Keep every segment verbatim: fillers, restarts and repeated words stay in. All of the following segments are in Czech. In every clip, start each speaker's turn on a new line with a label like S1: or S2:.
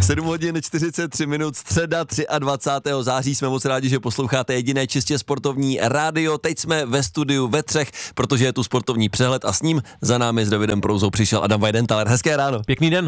S1: sedm hodin čtyřicet tři minut, středa dvacátého třetího září. Jsme moc rádi, že posloucháte jediné čistě sportovní rádio. Teď jsme ve studiu ve třech, protože je tu sportovní přehled a s ním za námi s Davidem Prouzou přišel Adam Weidenthaler. Hezké ráno.
S2: Pěkný den.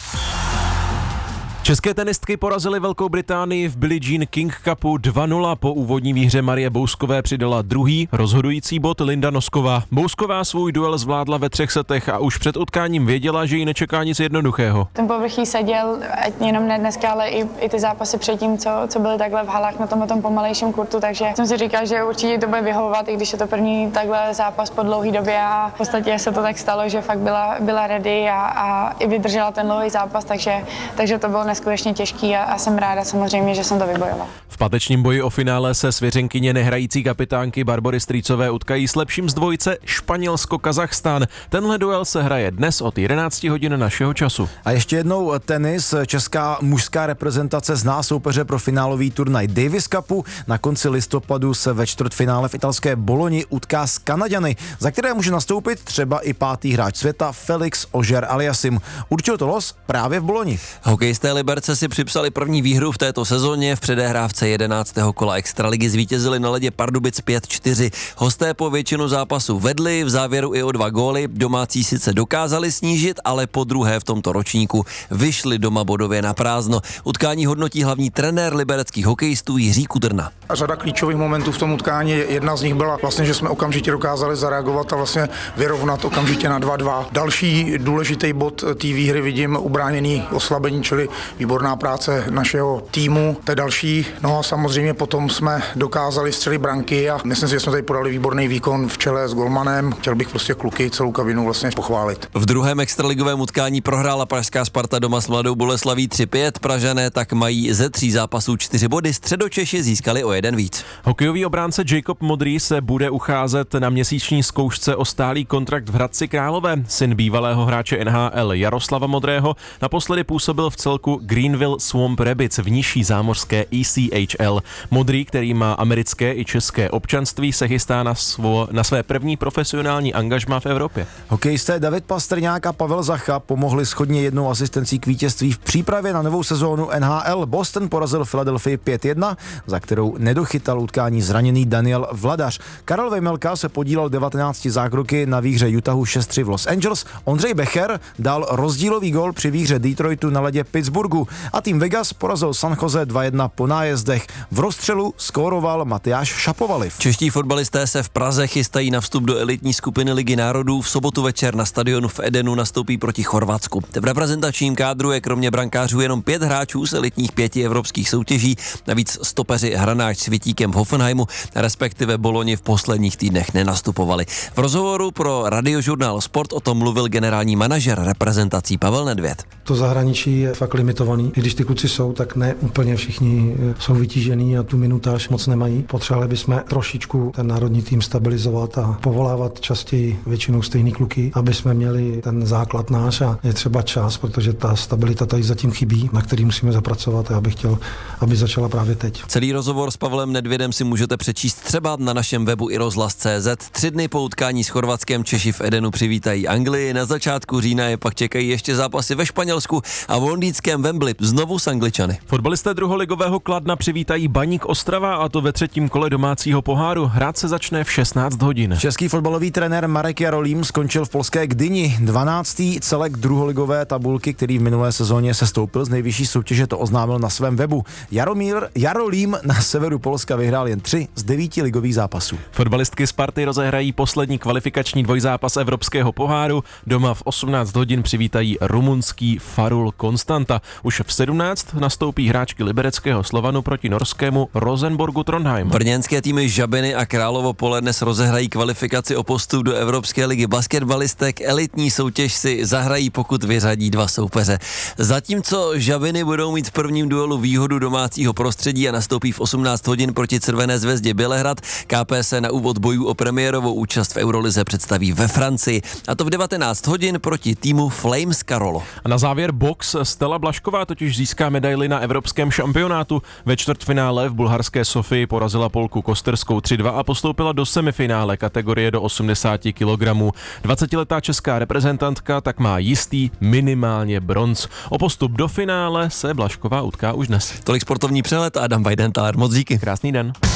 S2: České tenistky porazily Velkou Británii v Billie Jean King Cupu dva nula. Po úvodní výhře Marie Bouskové přidala druhý rozhodující bod Linda Nosková. Bousková svůj duel zvládla ve třech setech a už před utkáním věděla, že ji nečeká nic jednoduchého.
S3: Ten povrch jí seděl, ať jenom ne dneska, ale i, i ty zápasy předtím, co, co byly takhle v halách na tom, tom pomalejším kurtu, takže jsem si říkal, že určitě to bude vyhovovat, i když je to první takhle zápas po dlouhé době a v podstatě se to tak stalo, že fakt byla, byla ready a, a i vydržela ten dlouhý zápas, takže, takže to bylo neskutečně těžký a, a jsem ráda samozřejmě, že jsem to vybojovala.
S2: V pátečním boji o finále se svěřenkyně nehrající kapitánky Barbory Strýcové utkají s lepším z dvojice Španělsko-Kazachstán. Tenhle duel se hraje dnes od jedenáct hodin našeho času.
S4: A ještě jednou tenis. Česká mužská reprezentace zná soupeře pro finálový turnaj Davis Cupu. Na konci listopadu se ve čtvrtfinále v italské Boloni utká s Kanaďany, za které může nastoupit třeba i pátý hráč světa Felix Auger-Aliassime. Určil to los právě v Boloni.
S1: Hokejisté Liberce si připsali první výhru v této sezóně. V předehrávce jedenáctého kola extraligy zvítězili na ledě Pardubic pět čtyři. Hosté po většinu zápasu vedli, v závěru i o dva góly. Domácí sice dokázali snížit, ale po druhé v tomto ročníku vyšli doma bodově na prázdno. Utkání hodnotí hlavní trenér libereckých hokejistů Jiří Kudrna.
S5: A řada klíčových momentů v tom utkání, jedna z nich byla vlastně, že jsme okamžitě dokázali zareagovat a vlastně vyrovnat okamžitě na dva dva. Další důležitý bod té výhry vidím ubráněný oslabení, čili výborná práce našeho týmu. To je další. No a samozřejmě potom jsme dokázali střelit branky a myslím si, že jsme tady podali výborný výkon v čele s golmanem. Chtěl bych prostě kluky, celou kabinu vlastně pochválit.
S1: V druhém extraligovém utkání prohrála pražská Sparta doma s Mladou Boleslaví tři pět. Pražané tak mají ze tří zápasů čtyři body. Středočeši získali o jeden víc.
S2: Hokejový obránce Jacob Modrý se bude ucházet na měsíční zkoušce o stálý kontrakt v Hradci Králové. Syn bývalého hráče N H L Jaroslava Modrého naposledy působil v celku Greenville Swamp Rabbits v nižší zámořské E C H L. Modrý, který má americké i české občanství, se chystá na, svo, na své první profesionální angažmá v Evropě.
S4: Hokejisté David Pastrňák a Pavel Zacha pomohli shodně jednou asistencí k vítězství v přípravě na novou sezónu N H L. Boston porazil Philadelphia pět jedna, za kterou nedochytal utkání zraněný Daniel Vladař. Karel Vejmelka se podílel devatenácti zákroky na výhře Utahu šest tři v Los Angeles. Ondřej Becher dal rozdílový gól při výhře Detroitu na ledě Pittsburghu a tým Vegas porazil San Jose dva jedna po nájezdech. V rozstřelu skóroval Matyáš Šapovaliv.
S1: Čeští fotbalisté se v Praze chystají na vstup do elitní skupiny Ligy národů. V sobotu večer na stadionu v Edenu nastoupí proti Chorvatsku. V reprezentačním kádru je kromě brankářů jenom pět hráčů z elitních pěti evropských soutěží. Navíc stopeři Hranáč s Vitíkem v Hoffenheimu, respektive Boloni v posledních týdnech nenastupovali. V rozhovoru pro radiožurnál Sport o tom mluvil generální manažer reprezentací Pavel Nedvěd.
S6: To zahraničí je fakt limitovaný. I když ty kluci jsou, tak ne úplně všichni jsou vytížení a tu minutáž moc nemají. Potřebovali bychom trošičku ten národní tým stabilizovat a povolávat častěji většinou stejný kluky, aby jsme měli ten základ náš a je třeba čas, protože ta stabilita tady zatím chybí, na který musíme zapracovat a já bych chtěl, aby začala právě teď.
S1: Celý rozhovor s Pavlem Nedvědem si můžete přečíst třeba na našem webu i rozhlas tečka cé zet. Tři dny po utkání s Chorvatskem Češi v Edenu přivítají Anglii. Na začátku října je pak čekají ještě zápasy ve Španělsku a v londýnském Wembley znovu s Angličany.
S2: Fotbalisté druholigového Kladna přivítají Baník Ostrava a to ve třetím kole domácího poháru. Hrát se začne v šestnáct hodin.
S4: Český fotbalový trenér Marek Jarolím skončil v polské Gdyni. dvanáctý celek druholigové tabulky, který v minulé sezóně sestoupil z nejvyšší soutěže, to oznámil na svém webu. Jaromír Jarolím na severu Polska vyhrál jen tři z devíti ligových zápasů.
S2: Fotbalistky Sparty rozehrají poslední kvalifikační dvojzápas Evropského poháru. Doma v osmnáct hodin přivítají rumunský Farul Konstanta. Už v sedmnáct nastoupí hráčky libereckého Slovanu proti norskému Rosenborgu Trondheim.
S1: Brněnské týmy Žabiny a Královo Pole dnes rozehrají kvalifikaci o postup do Evropské ligy basketbalistek. Elitní soutěž si zahrají, pokud vyřadí dva soupeře. Zatímco Žabiny budou mít v prvním duelu výhodu domácího prostředí a nastoupí v osmnáct hodin proti Červené zvezdě Bělehrad, K P se na úvod bojů o premiérovou účast v Eurolize představí ve Francii. A to v devatenáct hodin proti týmu Flames Karolo.
S2: A na závěr box. Stella Blažková Blašková totiž získá medaili na evropském šampionátu. Ve čtvrtfinále v bulharské Sofii porazila Polku Kosterskou tři dva a postoupila do semifinále kategorie do osmdesáti kilogramů. dvacetiletá česká reprezentantka tak má jistý minimálně bronz. O postup do finále se Blašková utká už dnes.
S1: Tolik sportovní přehled, Adam Weidenthal, moc díky.
S2: Krásný den.